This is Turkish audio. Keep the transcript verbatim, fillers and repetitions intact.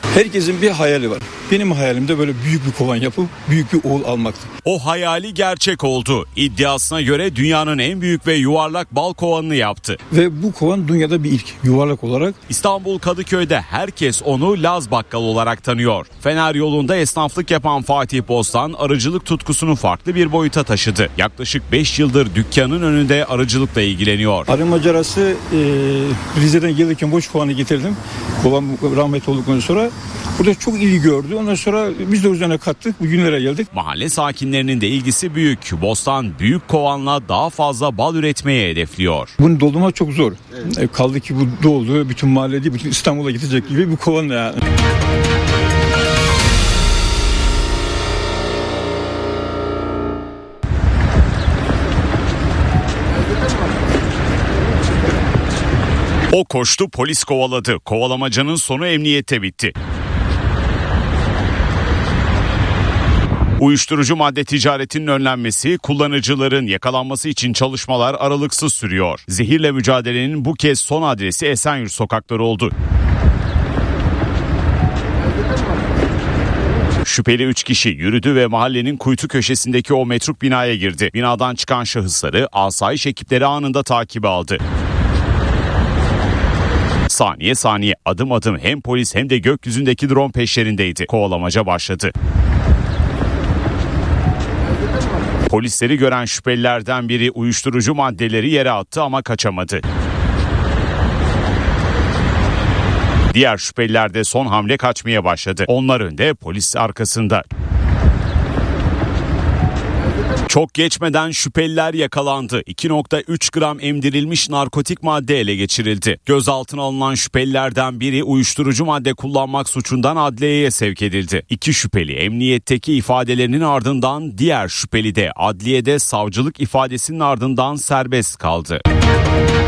Herkesin bir hayali var. Benim hayalim de böyle büyük bir kovan yapıp büyük bir oğul almaktı. O hayali gerçek oldu. İddiasına göre dünyanın en büyük ve yuvarlak bal kovanını yaptı. Ve bu kovan dünyada bir ilk, yuvarlak olarak. İstanbul Kadıköy'de herkes onu Laz Bakkal olarak tanıyor. Fener yolunda esnaflık yapan Fatih Bostan arıcılık tutkusunu farklı bir boyuta taşıdı. Yaklaşık beş yıldır dükkanın önünde arıcılıkla ilgileniyor. Arı macerası e, Rize'den gelirken boş kovanı getirdim. Babam rahmetli olduktan sonra burada çok ilgi gördü. Ondan sonra biz de üzerine kattık. Bugünlere geldik. Mahalle sakinlerinin de ilgisi büyük. Bostan büyük kovanla daha fazla bal üretmeye hedefliyor. Bunu doldurmak çok zor. Evet. E, kaldı ki bu doldu. Bütün mahalle değil, bütün İstanbul'a gidecek gibi bir kovan yani. O koştu, polis kovaladı. Kovalamacanın sonu emniyette bitti. Uyuşturucu madde ticaretinin önlenmesi, kullanıcıların yakalanması için çalışmalar aralıksız sürüyor. Zehirle mücadelenin bu kez son adresi Esenyurt sokakları oldu. Şüpheli üç kişi yürüdü ve mahallenin kuytu köşesindeki o metruk binaya girdi. Binadan çıkan şahısları asayiş ekipleri anında takibe aldı. Saniye saniye, adım adım hem polis hem de gökyüzündeki drone peşlerindeydi. Kovalamaca başladı. Polisleri gören şüphelilerden biri uyuşturucu maddeleri yere attı ama kaçamadı. Diğer şüpheliler de son hamle kaçmaya başladı. Onlar önde, polis arkasında. Çok geçmeden şüpheliler yakalandı. iki virgül üç gram emdirilmiş narkotik madde ele geçirildi. Gözaltına alınan şüphelilerden biri uyuşturucu madde kullanmak suçundan adliyeye sevk edildi. İki şüpheli emniyetteki ifadelerinin ardından diğer şüpheli de adliyede savcılık ifadesinin ardından serbest kaldı.